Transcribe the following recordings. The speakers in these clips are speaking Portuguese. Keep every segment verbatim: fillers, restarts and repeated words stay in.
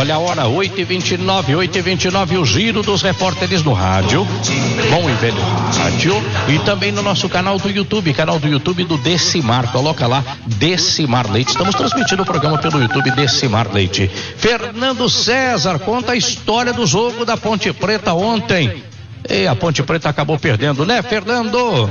Olha a hora, oito e vinte e nove, oito e vinte e nove, o giro dos repórteres no rádio, bom e velho rádio, e também no nosso canal do YouTube, canal do YouTube do Decimar, coloca lá, Decimar Leite, estamos transmitindo o programa pelo YouTube Decimar Leite. Fernando César conta a história do jogo da Ponte Preta ontem, e a Ponte Preta acabou perdendo, né, Fernando?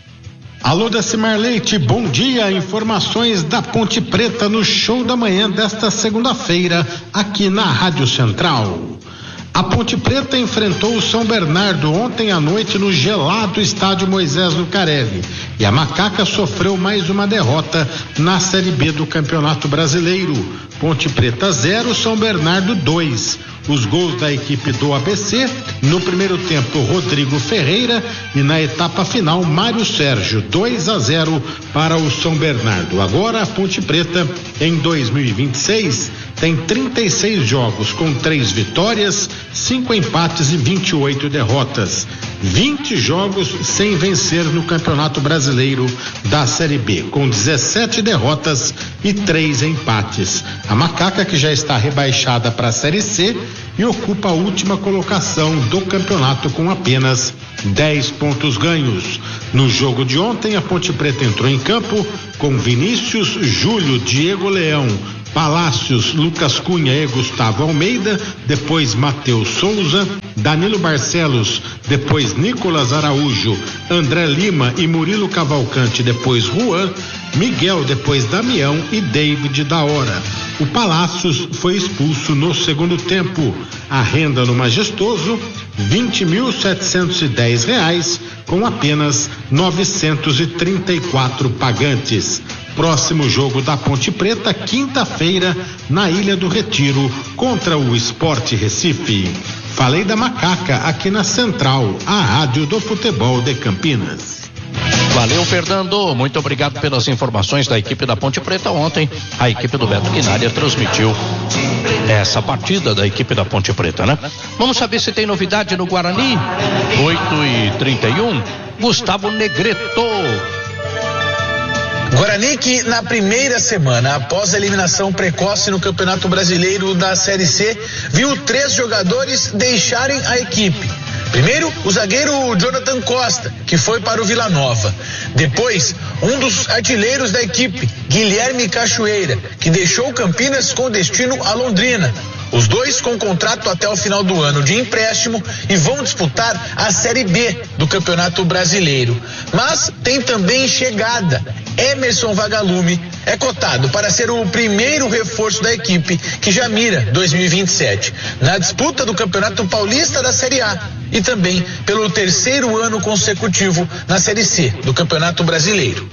Alô, Decimar Leite, bom dia. Informações da Ponte Preta no show da manhã desta segunda-feira, aqui na Rádio Central. A Ponte Preta enfrentou o São Bernardo ontem à noite no gelado estádio Moisés Lucarelli. E a Macaca sofreu mais uma derrota na Série B do Campeonato Brasileiro. Ponte Preta zero, São Bernardo dois. Os gols da equipe do A B C, no primeiro tempo Rodrigo Ferreira e na etapa final Mário Sérgio, dois a zero para o São Bernardo. Agora a Ponte Preta em dois mil e vinte e seis tem trinta e seis jogos com três vitórias, cinco empates e vinte e oito derrotas. vinte jogos sem vencer no Campeonato Brasileiro da Série B, com dezessete derrotas e três empates. A Macaca, que já está rebaixada para a Série C e ocupa a última colocação do campeonato com apenas dez pontos ganhos. No jogo de ontem, a Ponte Preta entrou em campo com Vinícius, Júlio, Diego Leão, Palácios, Lucas Cunha e Gustavo Almeida, depois Matheus Souza, Danilo Barcelos, depois Nicolas Araújo, André Lima e Murilo Cavalcante, depois Juan, Miguel, depois Damião e David da Hora. O Palácios foi expulso no segundo tempo. A renda no Majestoso, vinte mil setecentos e dez reais, com apenas novecentos e trinta e quatro pagantes. Próximo jogo da Ponte Preta, quinta-feira, na Ilha do Retiro, contra o Sport Recife. Falei da Macaca aqui na Central, a rádio do futebol de Campinas. Valeu, Fernando, muito obrigado pelas informações da equipe da Ponte Preta ontem. A equipe do Beto Quinária transmitiu essa partida da equipe da Ponte Preta, né? Vamos saber se tem novidade no Guarani. Oito e trinta e um, Gustavo Negreto. Guarani, que na primeira semana após a eliminação precoce no Campeonato Brasileiro da Série C, viu três jogadores deixarem a equipe. Primeiro, o zagueiro Jonathan Costa, que foi para o Vila Nova. Depois, um dos artilheiros da equipe, Guilherme Cachoeira, que deixou Campinas com destino a Londrina. Os dois com contrato até o final do ano de empréstimo e vão disputar a Série B do Campeonato Brasileiro. Mas tem também chegada. Emerson Vagalume é cotado para ser o primeiro reforço da equipe que já mira dois mil e vinte e sete na disputa do Campeonato Paulista da Série A e também pelo terceiro ano consecutivo na Série C do Campeonato Brasileiro.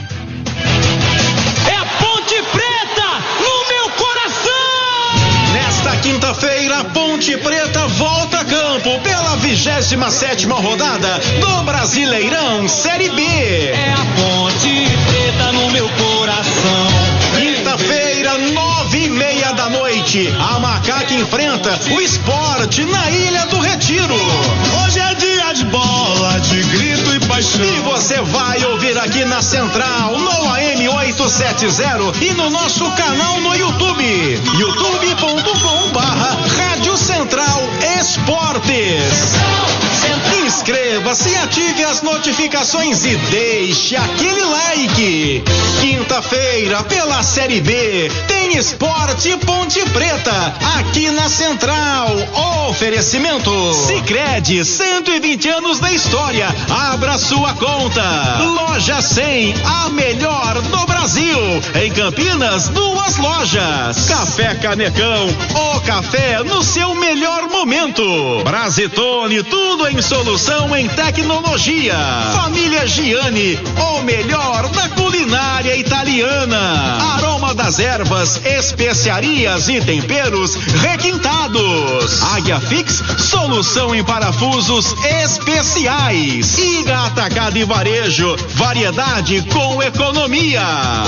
Quinta-feira, Ponte Preta volta a campo pela vigésima sétima rodada do Brasileirão Série B. É a Ponte Preta no meu coração. Quinta-feira, nove e meia da noite, a Macaca enfrenta o Sport na Ilha do Retiro. Hoje é dia de bola, de grito e paixão. E você vai ouvir aqui na Central, no A M oitocentos e setenta e no nosso canal no YouTube, youtube ponto com barra Rádio Central Esportes. Inscreva-se, ative as notificações e deixe aquele like. Quinta-feira, pela Série B, tem Esporte Ponte Preta, aqui na Central. Oferecimento Sicredi, cento e vinte anos da história. Abra sua conta. Loja cem, a melhor do Brasil. Em Campinas, duas lojas. Café Canecão, o café no seu melhor momento. Brasitone, tudo em solução em tecnologia. Família Giani, o melhor da culinária italiana. Aroma das ervas, especiarias e temperos requintados. Águia Fix, solução em parafusos especiais. Iga Atacado e Varejo, variedade com economia.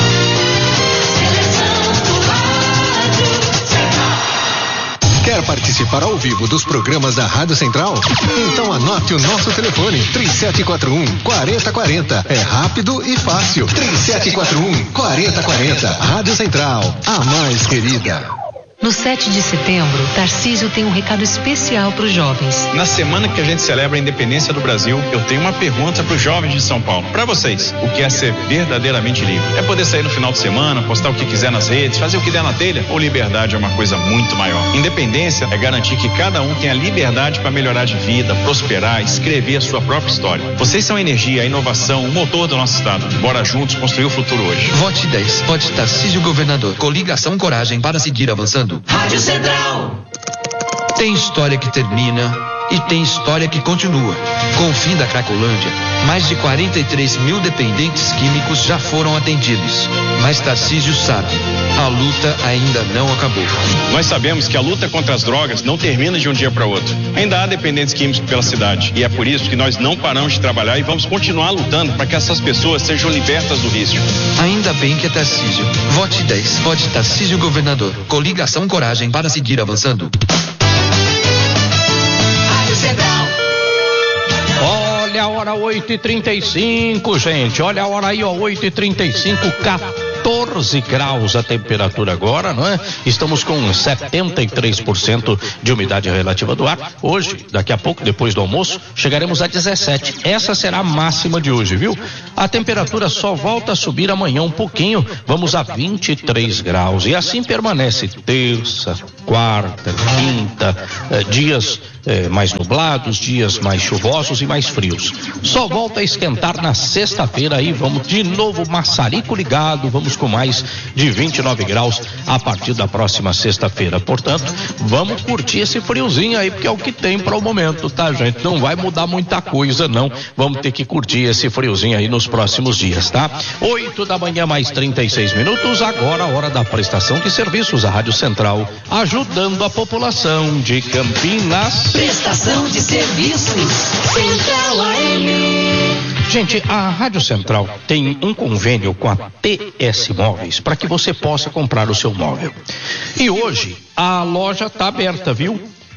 Quer participar ao vivo dos programas da Rádio Central? Então anote o nosso telefone, três sete quatro um, quatro zero quatro zero. É rápido e fácil. três sete quatro um, quatro zero quatro zero. Rádio Central, a mais querida. No sete de setembro, Tarcísio tem um recado especial para os jovens. Na semana que a gente celebra a independência do Brasil, eu tenho uma pergunta para os jovens de São Paulo. Para vocês, o que é ser verdadeiramente livre? É poder sair no final de semana, postar o que quiser nas redes, fazer o que der na telha? Ou liberdade é uma coisa muito maior? Independência é garantir que cada um tenha liberdade para melhorar de vida, prosperar, escrever a sua própria história. Vocês são a energia, a inovação, o motor do nosso estado. Bora juntos construir o futuro hoje. Vote dez. Vote Tarcísio Governador. Coligação Coragem para seguir avançando. Rádio Central. Tem história que termina e tem história que continua. Com o fim da Cracolândia, mais de quarenta e três mil dependentes químicos já foram atendidos. Mas Tarcísio sabe, a luta ainda não acabou. Nós sabemos que a luta contra as drogas não termina de um dia para outro. Ainda há dependentes químicos pela cidade. E é por isso que nós não paramos de trabalhar e vamos continuar lutando para que essas pessoas sejam libertas do vício. Ainda bem que é Tarcísio. Vote dez. Vote Tarcísio Governador. Coligação Coragem para seguir avançando. Olha a hora, oito e trinta e cinco, gente. Olha a hora aí, ó, oito e trinta e cinco, quatorze graus a temperatura agora, não é? Estamos com setenta e três por cento de umidade relativa do ar. Hoje, daqui a pouco, depois do almoço, chegaremos a dezessete. Essa será a máxima de hoje, viu? A temperatura só volta a subir amanhã um pouquinho. Vamos a vinte e três graus. E assim permanece terça, quarta, quinta, eh, dias eh, mais nublados, dias mais chuvosos e mais frios. Só volta a esquentar na sexta-feira aí, vamos de novo maçarico ligado, vamos com mais de vinte e nove graus a partir da próxima sexta-feira. Portanto, vamos curtir esse friozinho aí, porque é o que tem para o momento, tá, gente? Não vai mudar muita coisa, não. Vamos ter que curtir esse friozinho aí nos próximos dias, tá? Oito da manhã, mais trinta e seis minutos, agora a hora da prestação de serviços. A Rádio Central, ajudando a população de Campinas. Prestação de serviços. Central A M. Gente, a Rádio Central tem um convênio com a T S Móveis para que você possa comprar o seu móvel. E hoje a loja está aberta, viu?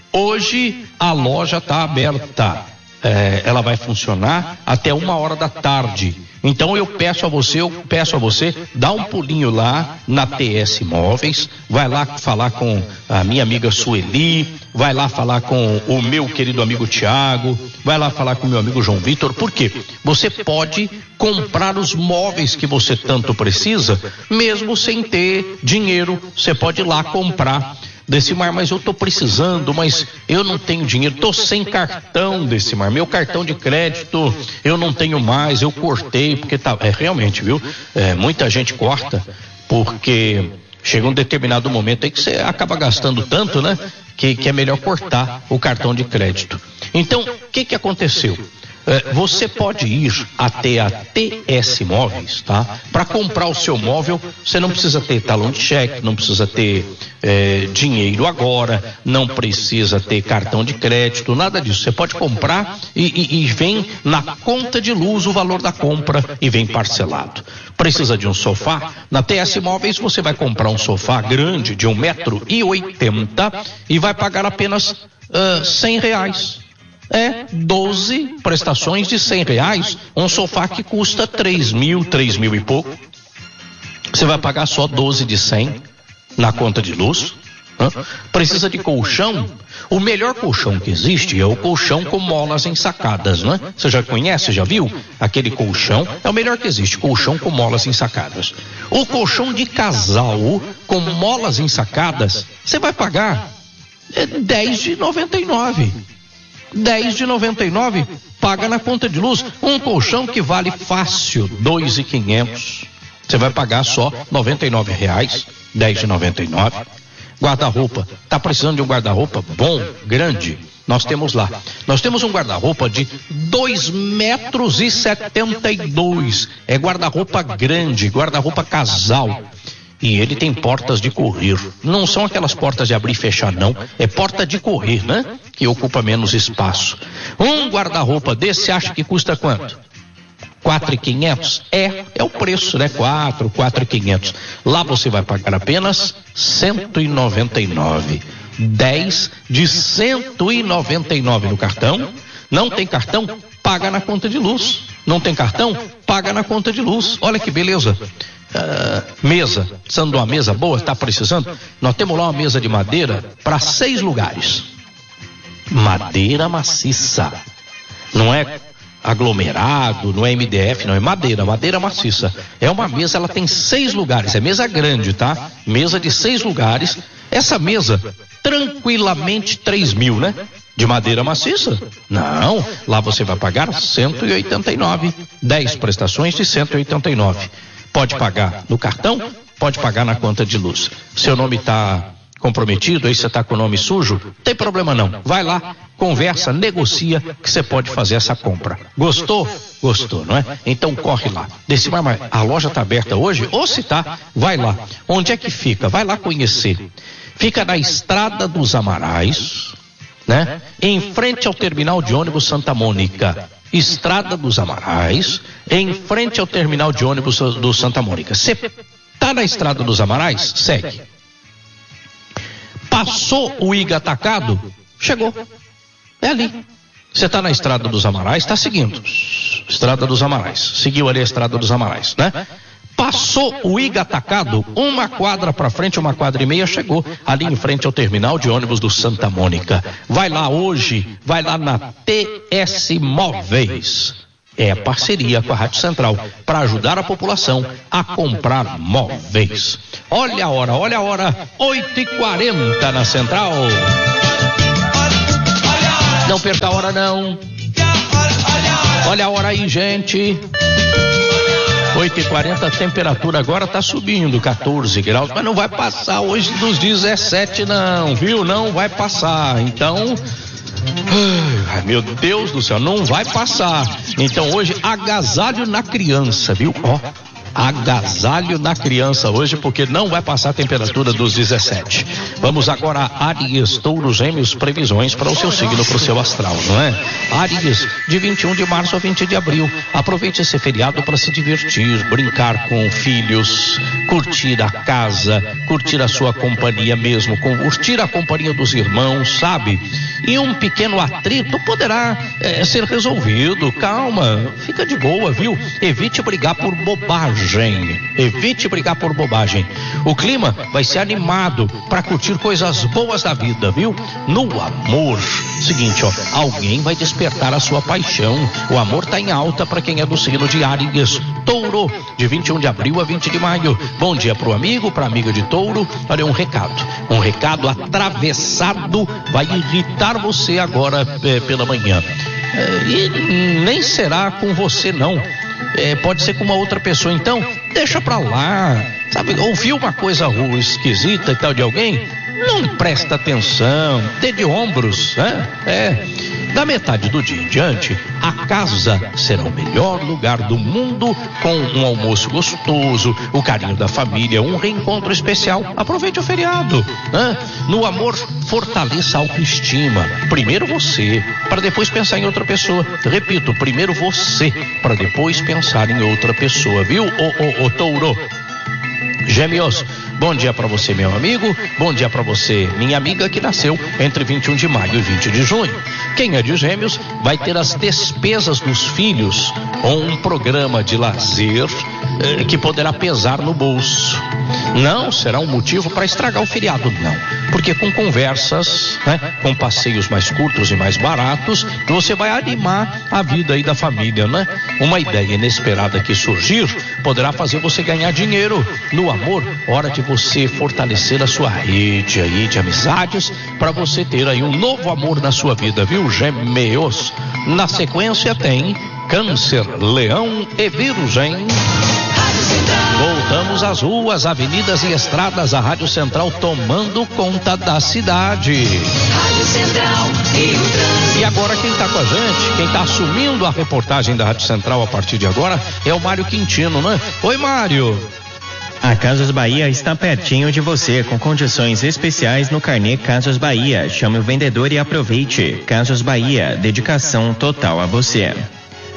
Hoje a loja está aberta. É, ela vai funcionar até uma hora da tarde. Então eu peço a você, eu peço a você, dá um pulinho lá na T S Móveis, vai lá falar com a minha amiga Sueli, vai lá falar com o meu querido amigo Tiago, vai lá falar com o meu amigo João Vitor, porque você pode comprar os móveis que você tanto precisa, mesmo sem ter dinheiro, você pode ir lá comprar. Decimar, mas eu tô precisando, mas eu não tenho dinheiro, tô sem cartão, Decimar, meu cartão de crédito eu não tenho mais, eu cortei, porque tá, é realmente, viu, é, muita gente corta, porque chega um determinado momento aí que você acaba gastando tanto, né, que, que é melhor cortar o cartão de crédito. Então, o que que aconteceu? É, você pode ir até a T S Móveis, tá? Para comprar o seu móvel, você não precisa ter talão de cheque, não precisa ter é, dinheiro agora, não precisa ter cartão de crédito, nada disso. Você pode comprar e, e, e vem na conta de luz o valor da compra e vem parcelado. Precisa de um sofá? Na T S Móveis você vai comprar um sofá grande de um metro e oitenta e vai pagar apenas uh, cem reais. É, doze prestações de cem reais, um sofá que custa três mil, três mil e pouco. Você vai pagar só doze de cem na conta de luz. Hã? Precisa de colchão? O melhor colchão que existe é o colchão com molas ensacadas, né? Você já conhece, já viu? Aquele colchão é o melhor que existe, colchão com molas ensacadas. O colchão de casal com molas ensacadas, você vai pagar dez de noventa e nove. dez de noventa e nove, paga na conta de luz. Um colchão que vale fácil dois mil e quinhentos, você vai pagar só noventa e nove reais, dez de noventa e nove. Guarda-roupa, tá precisando de um guarda-roupa bom, grande? Nós temos lá. Nós temos um guarda-roupa de dois metros e setenta e dois. É guarda-roupa grande, guarda-roupa casal. E ele tem portas de correr. Não são aquelas portas de abrir e fechar, não. É porta de correr, né? Que ocupa menos espaço. Um guarda-roupa desse, acha que custa quanto? quatro mil e quinhentos? É, é o preço, né? quatro, quatro mil e quinhentos. Lá você vai pagar apenas cento e noventa e nove. dez de cento e noventa e nove no cartão. Não tem cartão? Paga na conta de luz. Não tem cartão? Paga na conta de luz. Olha que beleza. Uh, mesa, precisando de uma mesa boa, está precisando? Nós temos lá uma mesa de madeira para seis lugares. Madeira maciça. Não é aglomerado, não é M D F, não é madeira, madeira maciça. É uma mesa, ela tem seis lugares, é mesa grande, tá? Mesa de seis lugares. Essa mesa, tranquilamente três mil, né? De madeira maciça? Não, lá você vai pagar cento e oitenta e nove, dez prestações de cento e oitenta e nove. Pode pagar no cartão, pode pagar na conta de luz. Seu nome está comprometido, aí você está com o nome sujo, tem problema não. Vai lá, conversa, negocia que você pode fazer essa compra. Gostou? Gostou, não é? Então corre lá. Desse, mas a loja está aberta hoje? Ou se tá, vai lá. Onde é que fica? Vai lá conhecer. Fica na Estrada dos Amarais, né? Em frente ao terminal de ônibus Santa Mônica. Estrada dos Amarais, em frente ao terminal de ônibus do Santa Mônica. Você tá na Estrada dos Amarais? Segue. Passou o I G A Atacado? Chegou. É ali. Você tá na Estrada dos Amarais, está seguindo. Estrada dos Amarais. Seguiu ali a Estrada dos Amarais, né? Passou o I G A Atacado, uma quadra para frente, uma quadra e meia, chegou ali em frente ao terminal de ônibus do Santa Mônica. Vai lá hoje, vai lá na T S Móveis. É a parceria com a Rádio Central para ajudar a população a comprar móveis. Olha a hora, olha a hora, oito e quarenta na Central. Não perca a hora não. Olha a hora aí, gente. oito e quarenta, a temperatura agora está subindo, quatorze graus, mas não vai passar hoje dos dezessete não, viu? Não vai passar, então, ai meu Deus do céu, não vai passar. Então hoje, agasalho na criança, viu? Ó, agasalho na criança hoje, porque não vai passar a temperatura dos dezessete. Vamos agora a Áries, Touro, Gêmeos, previsões para o seu signo, para o seu astral, não é? Áries, de vinte e um de março a vinte de abril. Aproveite esse feriado para se divertir, brincar com filhos, curtir a casa, curtir a sua companhia mesmo, curtir a companhia dos irmãos, sabe? E um pequeno atrito poderá é, ser resolvido. Calma, fica de boa, viu? Evite brigar por bobagem. Evite brigar por bobagem. O clima vai ser animado para curtir coisas boas da vida, viu? No amor, seguinte, ó, alguém vai despertar a sua paixão. O amor tá em alta para quem é do signo de Áries, Touro, de vinte e um de abril a vinte de maio. Bom dia pro amigo, pra amiga de Touro. Olha, um recado, um recado atravessado vai irritar você agora é, pela manhã. É, e nem será com você não. É, pode ser com uma outra pessoa, então deixa pra lá, sabe, ouviu uma coisa ruim, esquisita e tal de alguém, não presta atenção, dê de ombros, né? É, da metade do dia em diante, a casa será o melhor lugar do mundo, com um almoço gostoso, o carinho da família, um reencontro especial. Aproveite o feriado, né? No amor, fortaleça a autoestima. Primeiro você, para depois pensar em outra pessoa. Repito, primeiro você, para depois pensar em outra pessoa, viu? Ô, ô, ô, Touro. Gêmeos, bom dia para você, meu amigo. Bom dia para você, minha amiga, que nasceu entre vinte e um de maio e vinte de junho. Quem é de Gêmeos vai ter as despesas dos filhos com um programa de lazer eh, que poderá pesar no bolso. Não será um motivo para estragar o feriado, não. Porque com conversas, né, com passeios mais curtos e mais baratos, você vai animar a vida aí da família, né? Uma ideia inesperada que surgir poderá fazer você ganhar dinheiro. No amor, hora de você fortalecer a sua rede aí de amizades para você ter aí um novo amor na sua vida, viu, Gêmeos? Na sequência tem Câncer, Leão e Virgem. Voltamos às ruas, avenidas e estradas, a Rádio Central tomando conta da cidade. Rádio Central e o trânsito. E agora quem está com a gente, quem está assumindo a reportagem da Rádio Central a partir de agora é o Mário Quintino, né? Oi, Mário. A Casas Bahia está pertinho de você, com condições especiais no carnê Casas Bahia. Chame o vendedor e aproveite. Casas Bahia, dedicação total a você.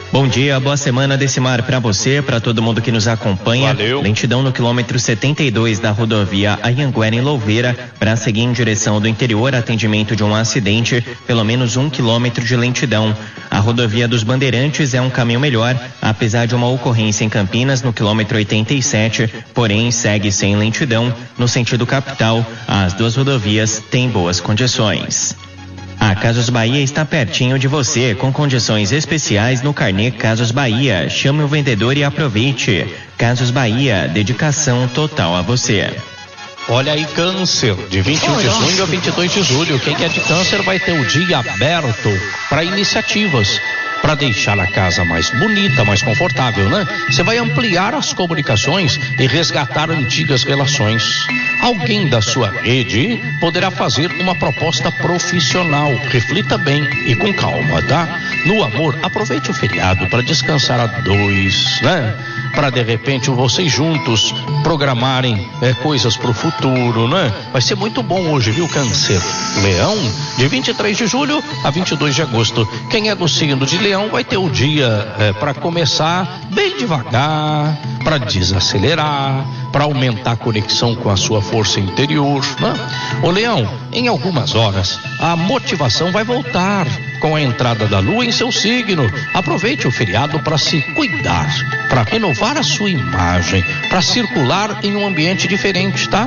Bom dia, boa semana Decimar para você, para todo mundo que nos acompanha. Valeu. Lentidão no quilômetro setenta e dois da rodovia Anhanguera em Louveira, para seguir em direção do interior, atendimento de um acidente, pelo menos um quilômetro de lentidão. A rodovia dos Bandeirantes é um caminho melhor, apesar de uma ocorrência em Campinas no quilômetro oitenta e sete, porém segue sem lentidão no sentido capital. As duas rodovias têm boas condições. A Casas Bahia está pertinho de você, com condições especiais no carnê Casas Bahia. Chame o vendedor e aproveite. Casas Bahia, dedicação total a você. Olha aí, câncer, de vinte e um de junho a vinte e dois de julho. Quem é de câncer vai ter o dia aberto para iniciativas, para deixar a casa mais bonita, mais confortável, né? Você vai ampliar as comunicações e resgatar antigas relações. Alguém da sua rede poderá fazer uma proposta profissional. Reflita bem e com calma, tá? No amor, aproveite o feriado para descansar a dois, né? Para de repente vocês juntos programarem é, coisas pro futuro, né? Vai ser muito bom hoje, viu, Câncer? Leão, de vinte e três de julho a vinte e dois de agosto. Quem é do signo de Leão vai ter o dia é, para começar bem devagar, para desacelerar, para aumentar a conexão com a sua força interior, né? Ô Leão, em algumas horas a motivação vai voltar com a entrada da lua em seu signo. Aproveite o feriado para se cuidar, para renovar a sua imagem, para circular em um ambiente diferente, tá?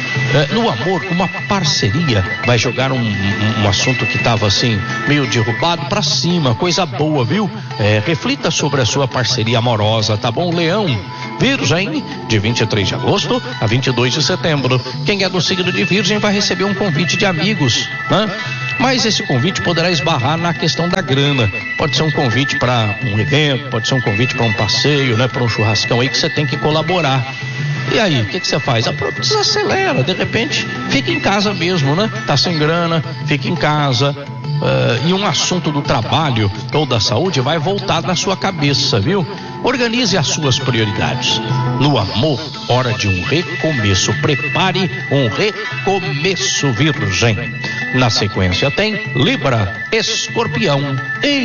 É, no amor, uma parceria vai jogar um, um, um assunto que estava assim, meio derrubado para cima, coisa boa, viu? É, reflita sobre a sua parceria amorosa, tá bom, Leão? Virgem, de vinte e três de agosto a vinte e dois de setembro. Quem é do signo de Virgem vai receber um convite de amigos, né? Mas esse convite poderá esbarrar na questão da grana. Pode ser um convite para um evento, pode ser um convite para um passeio, né? Para um churrascão aí que você tem que colaborar. E aí, o que, que você faz? Desacelera, de repente, fica em casa mesmo, né? Tá sem grana, fica em casa. Uh, e um assunto do trabalho ou da saúde vai voltar na sua cabeça, viu? Organize as suas prioridades. No amor, hora de um recomeço. Prepare um recomeço, Virgem. Na sequência tem Libra, Escorpião e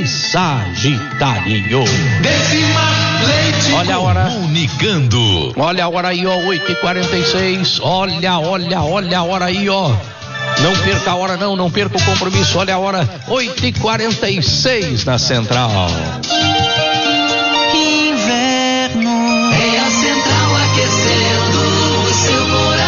Sagitário. Olha a hora. Comunicando. Olha a hora aí, ó, oito e quarenta e seis. Olha, olha, olha a hora aí, ó. Não perca a hora, não, não perca o compromisso. Olha a hora, oito e quarenta e seis na Central. Inverno é a Central aquecendo o seu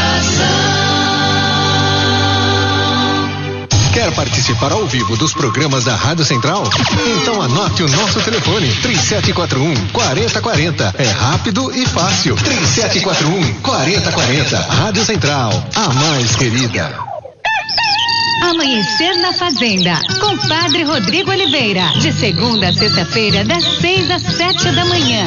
coração. Quer participar ao vivo dos programas da Rádio Central? Então anote o nosso telefone, três sete quatro um, quatro zero quatro zero. É rápido e fácil. três sete quatro um, quatro zero quatro zero. Rádio Central, a mais querida. Amanhecer na Fazenda, com Padre Rodrigo Oliveira, de segunda a sexta-feira, das seis às sete da manhã.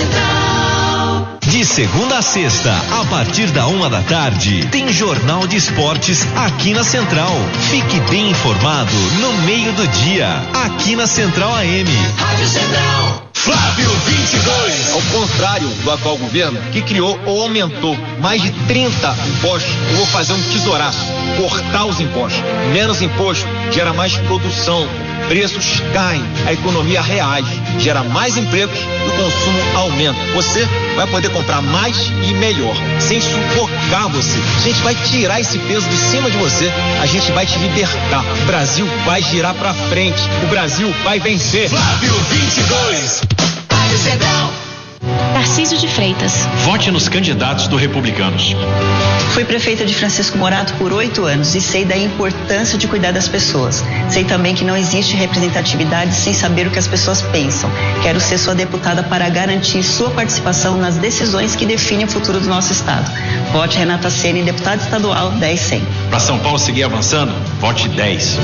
De segunda a sexta, a partir da uma da tarde, tem Jornal de Esportes aqui na Central. Fique bem informado no meio do dia, aqui na Central A M. Rádio Central. Flávio vinte e dois. Ao contrário do atual governo, que criou ou aumentou mais de trinta impostos, eu vou fazer um tesouraço, cortar os impostos. Menos imposto gera mais produção, preços caem, a economia reage, gera mais empregos e o consumo aumenta. Você vai poder comprar mais e melhor, sem sufocar você. A gente vai tirar esse peso de cima de você, a gente vai te libertar. O Brasil vai girar pra frente, o Brasil vai vencer. Flávio vinte e dois. Rádio Central. Tarcísio de Freitas. Vote nos candidatos do Republicanos. Fui prefeita de Francisco Morato por oito anos e sei da importância de cuidar das pessoas. Sei também que não existe representatividade sem saber o que as pessoas pensam. Quero ser sua deputada para garantir sua participação nas decisões que definem o futuro do nosso estado. Vote Renata Ceni, deputada estadual dez cem. Para São Paulo seguir avançando, vote dez.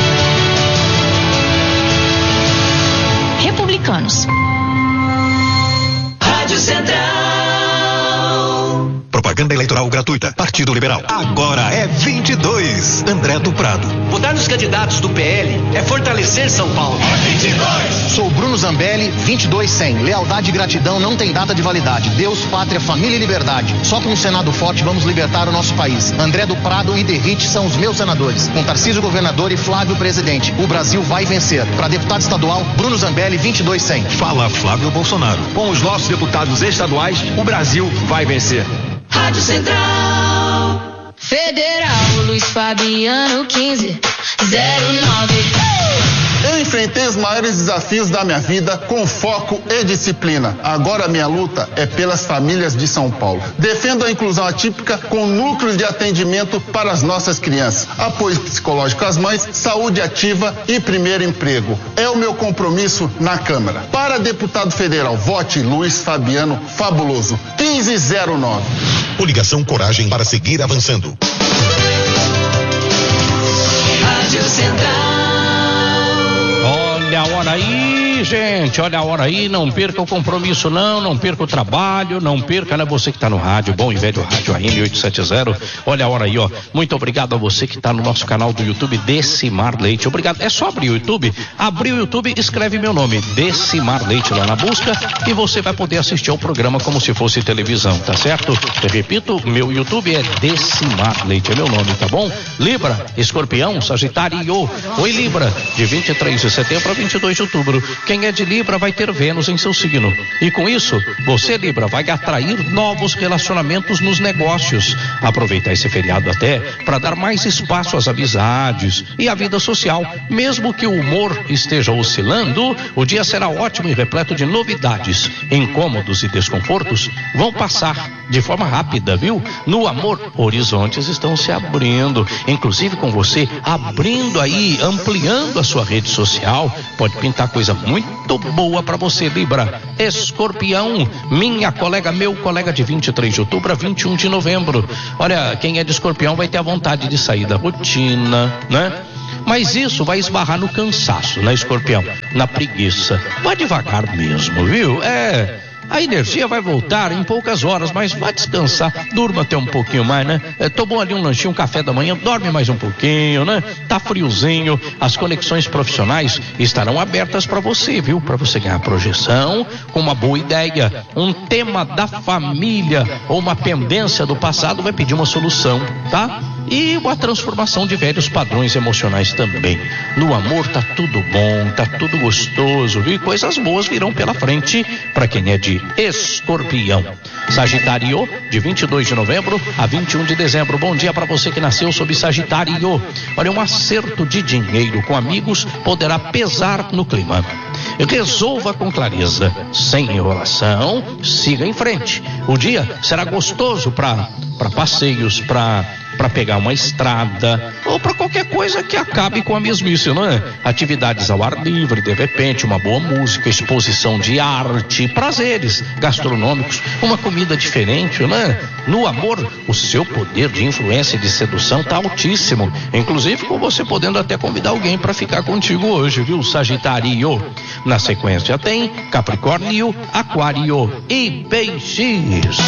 Republicanos. Rádio Central. Propaganda eleitoral gratuita. Partido Liberal. Agora é vinte e dois. André André do Prado. Votar nos candidatos do P L é fortalecer São Paulo. vinte e dois. Sou Bruno Zambelli, vinte e dois cem. Lealdade e gratidão não tem data de validade. Deus, pátria, família e liberdade. Só com um Senado forte vamos libertar o nosso país. André do Prado e Derrite são os meus senadores. Com Tarcísio governador e Flávio presidente. O Brasil vai vencer. Para deputado estadual, Bruno Zambelli, vinte e dois cem. Fala Flávio Bolsonaro. Com os nossos deputados estaduais, o Brasil vai vencer. Rádio Central. Federal, Luiz Fabiano, quinze zero nove. Eu enfrentei os maiores desafios da minha vida com foco e disciplina. Agora minha luta é pelas famílias de São Paulo. Defendo a inclusão atípica com núcleos de atendimento para as nossas crianças. Apoio psicológico às mães, saúde ativa e primeiro emprego. É o meu compromisso na Câmara. Para deputado federal, vote Luiz Fabiano Fabuloso, quinze zero nove. Coligação Coragem para seguir avançando. Rádio Central. Olha a hora aí, gente, olha a hora aí, não perca o compromisso não, não perca o trabalho, não perca, né, você que está no rádio, bom e velho rádio A M oitocentos e setenta, olha a hora aí, ó, muito obrigado a você que está no nosso canal do YouTube, Decimar Leite, obrigado, é só abrir o YouTube, abrir o YouTube, escreve meu nome, Decimar Leite lá na busca e você vai poder assistir ao programa como se fosse televisão, tá certo? Eu repito, meu YouTube é Decimar Leite, é meu nome, tá bom? Libra, Escorpião, Sagitário, oi Libra, de vinte e três de setembro a vinte e dois de outubro, quem é de Libra vai ter Vênus em seu signo. E com isso, você, Libra, vai atrair novos relacionamentos nos negócios. Aproveitar esse feriado até para dar mais espaço às amizades e à vida social. Mesmo que o humor esteja oscilando, o dia será ótimo e repleto de novidades. Incômodos e desconfortos vão passar de forma rápida, viu? No amor, horizontes estão se abrindo. Inclusive com você abrindo aí, ampliando a sua rede social. Pode pintar coisa muito boa para você, Libra. Escorpião, minha colega, meu colega de vinte e três de outubro a vinte e um de novembro. Olha, quem é de Escorpião vai ter a vontade de sair da rotina, né? Mas isso vai esbarrar no cansaço, né, Escorpião? Na preguiça. Vai devagar mesmo, viu? É... A energia vai voltar em poucas horas, mas vai descansar, durma até um pouquinho mais, né? É, tomou ali um lanchinho, um café da manhã, dorme mais um pouquinho, né? Tá friozinho, as conexões profissionais estarão abertas para você, viu? Para você ganhar projeção com uma boa ideia, um tema da família ou uma pendência do passado vai pedir uma solução, tá? E uma transformação de velhos padrões emocionais também. No amor tá tudo bom, tá tudo gostoso, viu? E coisas boas virão pela frente para quem é de Escorpião. Sagitário, de vinte e dois de novembro a vinte e um de dezembro. Bom dia para você que nasceu sob Sagitário. Olha, um acerto de dinheiro com amigos poderá pesar no clima. Resolva com clareza, sem enrolação, siga em frente. O dia será gostoso para para passeios, para para pegar uma estrada ou para qualquer coisa que acabe com a mesmice, não é? Atividades ao ar livre, de repente, uma boa música, exposição de arte, prazeres gastronômicos, uma comida diferente, né? No amor, o seu poder de influência e de sedução tá altíssimo, inclusive com você podendo até convidar alguém para ficar contigo hoje, viu, Sagitário? Na sequência tem Capricórnio, Aquário e Peixes.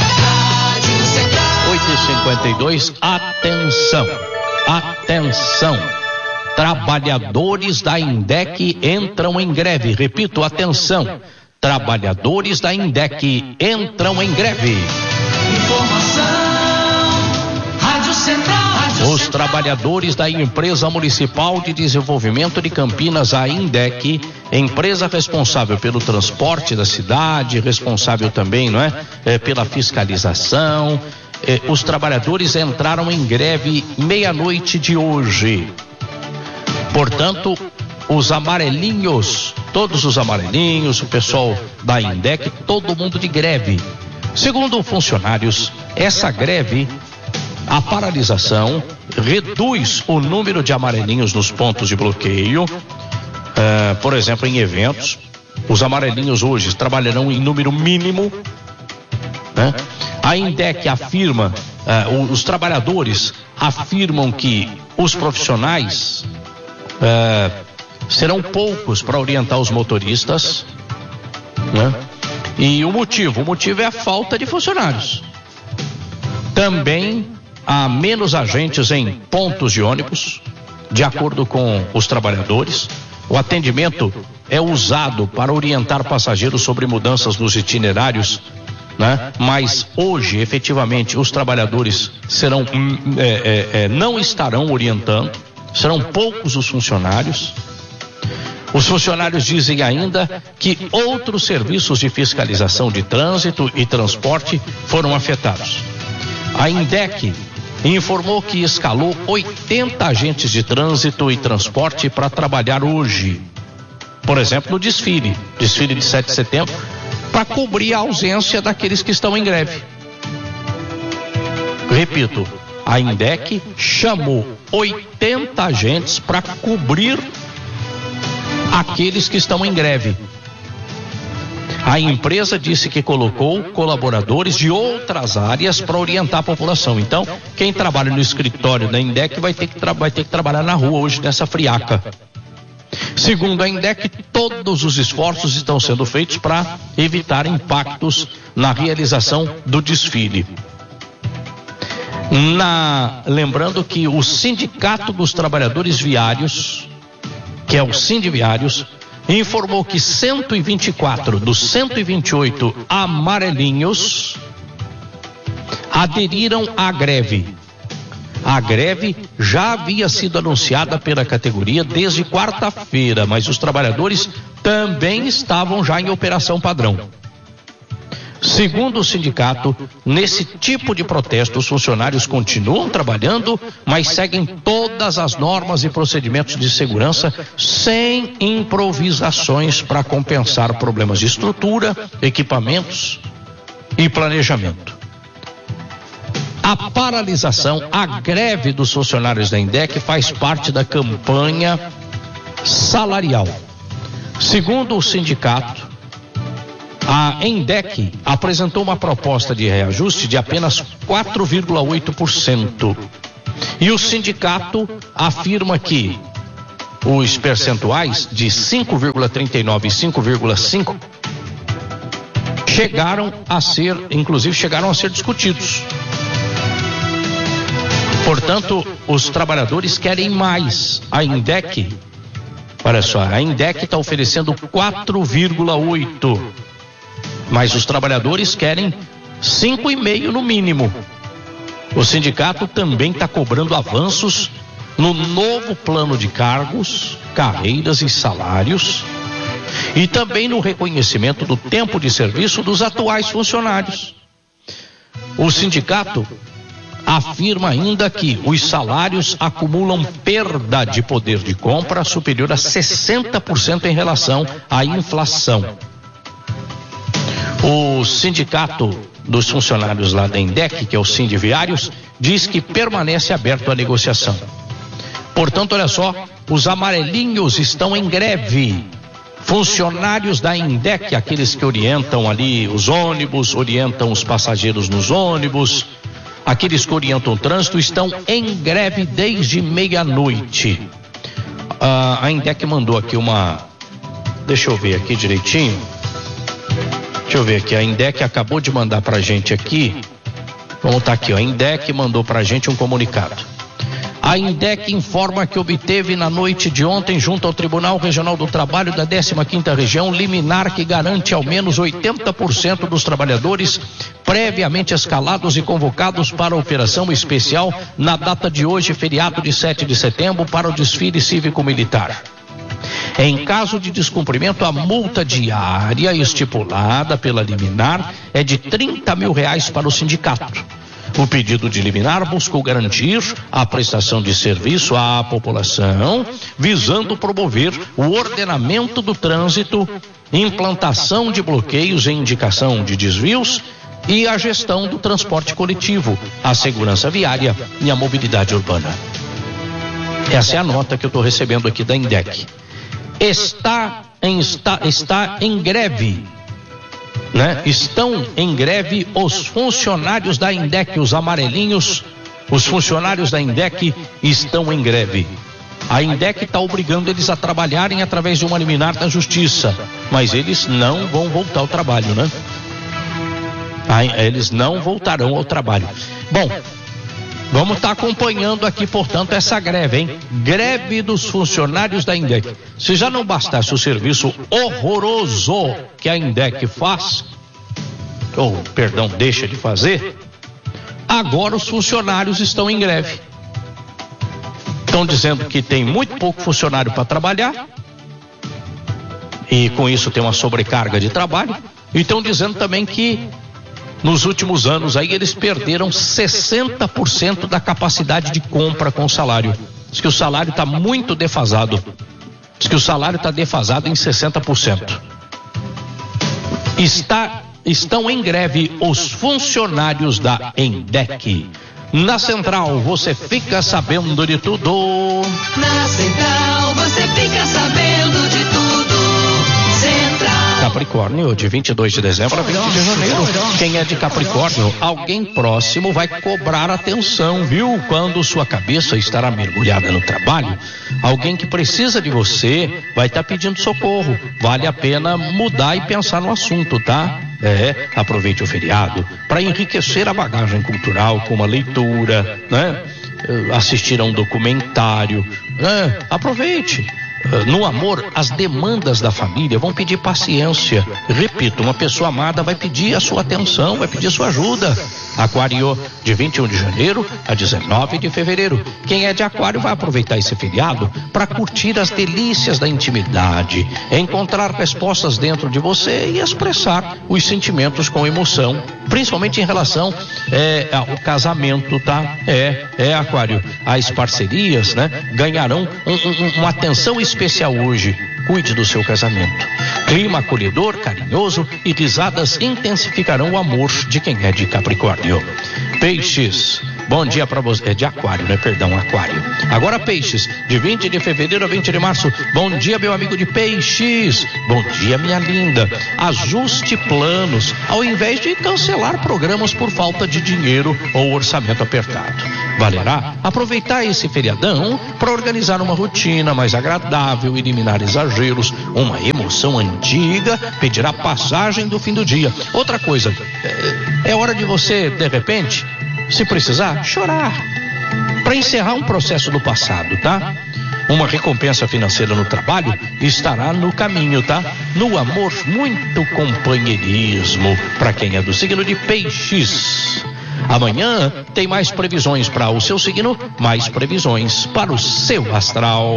oito e cinquenta e dois, atenção, atenção, trabalhadores da Indec entram em greve, repito, atenção, trabalhadores da Indec entram em greve. Informação, Rádio Central. Os trabalhadores da Empresa Municipal de Desenvolvimento de Campinas, a Indec, empresa responsável pelo transporte da cidade, responsável também, não é, é pela fiscalização. Eh, os trabalhadores entraram em greve meia-noite de hoje. Portanto, os amarelinhos, todos os amarelinhos, o pessoal da Indec, todo mundo de greve. Segundo funcionários, essa greve, a paralisação, reduz o número de amarelinhos nos pontos de bloqueio. Uh, por exemplo, em eventos, os amarelinhos hoje trabalharão em número mínimo, né? A Indec afirma, uh, os trabalhadores afirmam que os profissionais uh, serão poucos para orientar os motoristas, né? E o motivo, o motivo é a falta de funcionários. Também há menos agentes em pontos de ônibus, de acordo com os trabalhadores. O atendimento é usado para orientar passageiros sobre mudanças nos itinerários, né? Mas hoje, efetivamente, os trabalhadores serão, é, é, é, não estarão orientando, serão poucos os funcionários. Os funcionários dizem ainda que outros serviços de fiscalização de trânsito e transporte foram afetados. A INDEC informou que escalou oitenta agentes de trânsito e transporte para trabalhar hoje. Por exemplo, no desfile, desfile de sete de setembro, para cobrir a ausência daqueles que estão em greve. Repito, a INDEC chamou oitenta agentes para cobrir aqueles que estão em greve. A empresa disse que colocou colaboradores de outras áreas para orientar a população. Então, quem trabalha no escritório da INDEC vai ter que, tra- vai ter que trabalhar na rua hoje nessa friaca. Segundo a INDEC, todos os esforços estão sendo feitos para evitar impactos na realização do desfile. Na, lembrando que o Sindicato dos Trabalhadores Viários, que é o Sindiviários, informou que cento e vinte e quatro dos cento e vinte e oito amarelinhos aderiram à greve. A greve já havia sido anunciada pela categoria desde quarta-feira, mas os trabalhadores também estavam já em operação padrão. Segundo o sindicato, nesse tipo de protesto, os funcionários continuam trabalhando, mas seguem todas as normas e procedimentos de segurança sem improvisações para compensar problemas de estrutura, equipamentos e planejamento. A paralisação, a greve dos funcionários da INDEC faz parte da campanha salarial. Segundo o sindicato, a INDEC apresentou uma proposta de reajuste de apenas quatro vírgula oito por cento. E o sindicato afirma que os percentuais de cinco vírgula trinta e nove e cinco vírgula cinco chegaram a ser, inclusive chegaram a ser discutidos. Portanto, os trabalhadores querem mais. A INDEC, olha só, a INDEC está oferecendo quatro vírgula oito, mas os trabalhadores querem cinco vírgula cinco no mínimo. O sindicato também está cobrando avanços no novo plano de cargos, carreiras e salários, e também no reconhecimento do tempo de serviço dos atuais funcionários. O sindicato afirma ainda que os salários acumulam perda de poder de compra superior a sessenta por cento em relação à inflação. O sindicato dos funcionários lá da INDEC, que é o Sindiviários, diz que permanece aberto à negociação. Portanto, olha só, os amarelinhos estão em greve. Funcionários da INDEC, aqueles que orientam ali os ônibus, orientam os passageiros nos ônibus, aqueles que orientam o trânsito, estão em greve desde meia-noite. Ah, a INDEC mandou aqui uma... Deixa eu ver aqui direitinho. Deixa eu ver aqui, a INDEC acabou de mandar pra gente aqui, vamos estar aqui, ó, a INDEC mandou pra gente um comunicado. A INDEC informa que obteve na noite de ontem, junto ao Tribunal Regional do Trabalho da décima quinta Região, liminar que garante ao menos oitenta por cento dos trabalhadores previamente escalados e convocados para a operação especial na data de hoje, feriado de sete de setembro, para o desfile cívico-militar. Em caso de descumprimento, a multa diária estipulada pela liminar é de trinta mil reais para o sindicato. O pedido de liminar buscou garantir a prestação de serviço à população, visando promover o ordenamento do trânsito, implantação de bloqueios em indicação de desvios e a gestão do transporte coletivo, a segurança viária e a mobilidade urbana. Essa é a nota que eu estou recebendo aqui da INDEC. Está em, está, está em greve, né? Estão em greve os funcionários da INDEC, os amarelinhos, os funcionários da INDEC estão em greve. A INDEC está obrigando eles a trabalharem através de uma liminar da justiça, mas eles não vão voltar ao trabalho, né? Eles não voltarão ao trabalho. Bom, Vamos estar tá acompanhando aqui, portanto, essa greve, hein? Greve dos funcionários da INDEC. Se já não bastasse o serviço horroroso que a INDEC faz, ou, perdão, deixa de fazer, agora os funcionários estão em greve. Estão dizendo que tem muito pouco funcionário para trabalhar, e com isso tem uma sobrecarga de trabalho, e estão dizendo também que nos últimos anos aí eles perderam sessenta por cento da capacidade de compra com o salário. Diz que o salário está muito defasado. Diz que o salário está defasado em sessenta por cento. Está, estão em greve os funcionários da INDEC. Na Central você fica sabendo de tudo. Na Central você fica sabendo de tudo. Central. Capricórnio, de vinte e dois de dezembro a vinte de janeiro. Quem é de Capricórnio, alguém próximo vai cobrar atenção, viu? Quando sua cabeça estará mergulhada no trabalho, alguém que precisa de você vai estar pedindo socorro. Vale a pena mudar e pensar no assunto, tá? É, aproveite o feriado para enriquecer a bagagem cultural com uma leitura, né? Assistir a um documentário, né? Aproveite. No amor, as demandas da família vão pedir paciência. Repito, uma pessoa amada vai pedir a sua atenção, vai pedir a sua ajuda. Aquário, de vinte e um de janeiro a dezenove de fevereiro. Quem é de Aquário vai aproveitar esse feriado para curtir as delícias da intimidade, encontrar respostas dentro de você e expressar os sentimentos com emoção, principalmente em relação é, ao casamento, tá? É, é Aquário. As parcerias, né, ganharão um, um, uma atenção especial hoje. Cuide do seu casamento. Clima acolhedor, carinhoso e risadas intensificarão o amor de quem é de Capricórnio. Peixes, bom dia para você. É de Aquário, né? Perdão, Aquário. Agora Peixes, de vinte de fevereiro a vinte de março. Bom dia, meu amigo de Peixes. Bom dia, minha linda. Ajuste planos, ao invés de cancelar programas por falta de dinheiro ou orçamento apertado. Valerá aproveitar esse feriadão para organizar uma rotina mais agradável, eliminar exageros, uma emoção antiga, pedirá passagem do fim do dia. Outra coisa, é, é hora de você, de repente, se precisar, chorar, para encerrar um processo do passado, tá? Uma recompensa financeira no trabalho estará no caminho, tá? No amor, muito companheirismo para quem é do signo de Peixes. Amanhã tem mais previsões para o seu signo, mais previsões para o seu astral.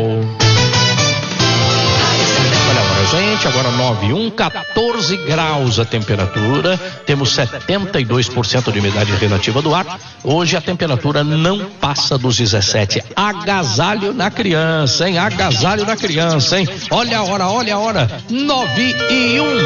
Olha a hora, gente, agora nove e um, quatorze graus a temperatura, temos setenta e dois por cento de umidade relativa do ar. Hoje a temperatura não passa dos dezessete. Agasalho na criança, hein? Agasalho na criança, hein? Olha a hora, olha a hora, nove e um.